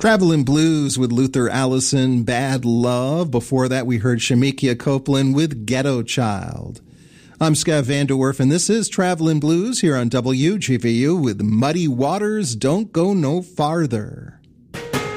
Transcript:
Traveling Blues with Luther Allison, Bad Love. Before that, we heard Shemekia Copeland with Ghetto Child. I'm Scott Vanderwerf, and this is Traveling Blues here on WGVU with Muddy Waters, Don't Go No Farther.